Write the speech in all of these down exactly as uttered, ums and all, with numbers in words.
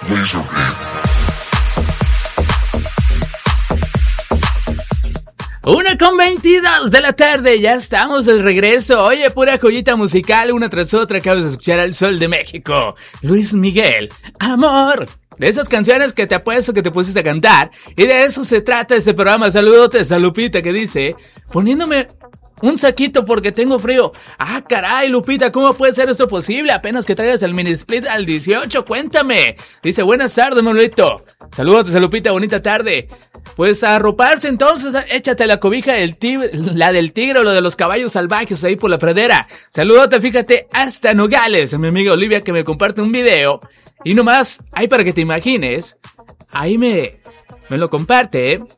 Una con veintidós de la tarde, ya estamos de regreso. Oye, pura joyita musical, una tras otra. Acabas de escuchar al Sol de México, Luis Miguel, Amor. De esas canciones que te apuesto que te pusiste a cantar. Y de eso se trata este programa. Saludotes a Lupita que dice, poniéndome un saquito porque tengo frío. Ah, caray, Lupita, ¿cómo puede ser esto posible? Apenas que traigas el mini split al dieciocho, cuéntame. Dice, buenas tardes, Manuelito. Saludos a Lupita, bonita tarde. Pues a arroparse entonces, échate la cobija del tigre, la del tigre o lo de los caballos salvajes ahí por la pradera. Saludote, fíjate, hasta Nogales, a mi amiga Olivia que me comparte un video. Y nomás, ahí para que te imagines, ahí me, me lo comparte, ¿eh?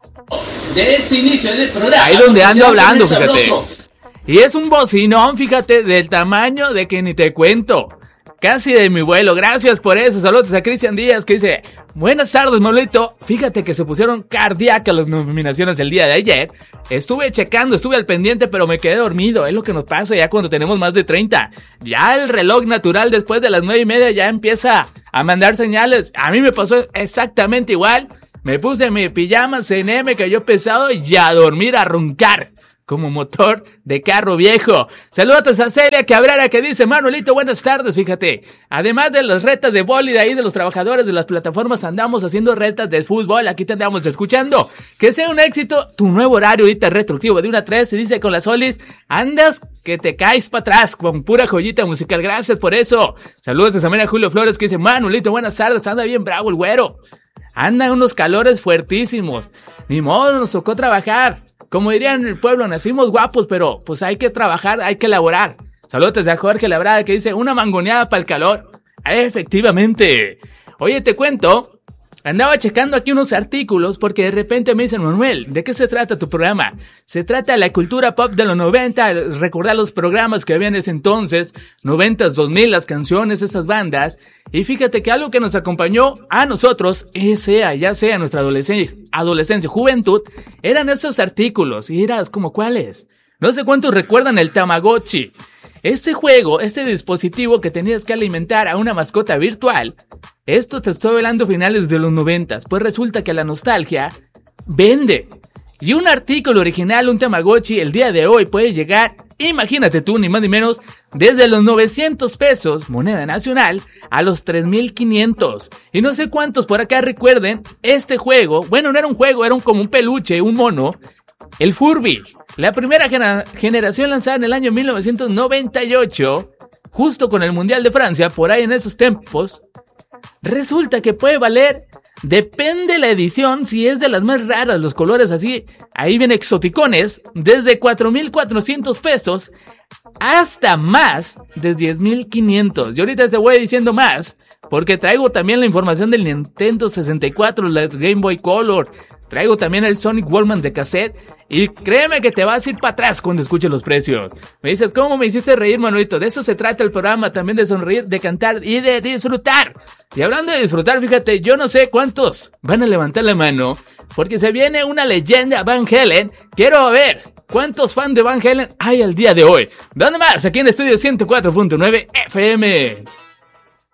De este inicio del programa. Ahí donde ando hablando, fíjate. Y es un bocinón, fíjate, del tamaño de que ni te cuento. Casi de mi vuelo, gracias por eso. Saludos a Cristian Díaz que dice, buenas tardes, Manuelito. Fíjate que se pusieron cardíacas las nominaciones el día de ayer. Estuve checando, estuve al pendiente, pero me quedé dormido. Es lo que nos pasa ya cuando tenemos más de treinta. Ya el reloj natural después de las nueve y media ya empieza a mandar señales. A mí me pasó exactamente igual. Me puse mi pijama, cené, me cayó pesado y a dormir, a roncar. Como motor de carro viejo. Saludos a Celia Cabrera que dice, Manuelito, buenas tardes, fíjate. Además de las retas de boli de ahí de los trabajadores de las plataformas, andamos haciendo retas de fútbol. Aquí te andamos escuchando. Que sea un éxito tu nuevo horario ahorita retroactivo de una a tres. Y dice con las Solis, andas que te caes para atrás con pura joyita musical. Gracias por eso. Saludos a Samira Julio Flores que dice, Manuelito, buenas tardes. Anda bien bravo el güero. Andan unos calores fuertísimos. Ni modo, nos tocó trabajar. Como dirían en el pueblo, nacimos guapos, pero pues hay que trabajar, hay que elaborar. Saludos a Jorge Labrada que dice, una mangoneada para el calor. Efectivamente. Oye, te cuento, andaba checando aquí unos artículos porque de repente me dicen, Manuel, ¿de qué se trata tu programa? Se trata de la cultura pop de los noventa, recordar los programas que había en ese entonces, noventas, dos mil, las canciones, esas bandas. Y fíjate que algo que nos acompañó a nosotros, sea, ya sea nuestra adolescencia, adolescencia, juventud, eran esos artículos. Y eras como cuáles. No sé cuántos recuerdan el Tamagotchi. Este juego, este dispositivo que tenías que alimentar a una mascota virtual. Esto te estoy hablando finales de los noventas. Pues resulta que la nostalgia vende. Y un artículo original, un Tamagotchi, el día de hoy puede llegar, imagínate tú, ni más ni menos, desde los novecientos pesos, moneda nacional, a los tres mil quinientos. Y no sé cuántos por acá recuerden este juego. Bueno, no era un juego, era un, como un peluche, un mono. El Furby. La primera gena- generación lanzada en el año mil novecientos noventa y ocho, justo con el Mundial de Francia, por ahí en esos tiempos. Resulta que puede valer, depende la edición, si es de las más raras, los colores así, ahí bien exoticones, desde cuatro mil cuatrocientos pesos hasta más de diez mil quinientos. Yo ahorita te voy diciendo más, porque traigo también la información del Nintendo sesenta y cuatro, la Game Boy Color, traigo también el Sonic Walkman de cassette, y créeme que te vas a ir para atrás cuando escuches los precios. Me dices, ¿cómo me hiciste reír, Manuelito? De eso se trata el programa, también de sonreír, de cantar y de disfrutar. Y hablando de disfrutar, fíjate, yo no sé cuántos van a levantar la mano, porque se viene una leyenda Van Halen. Quiero ver cuántos fans de Van Halen hay al día de hoy. ¿Dónde más? Aquí en Estudio ciento cuatro punto nueve F M.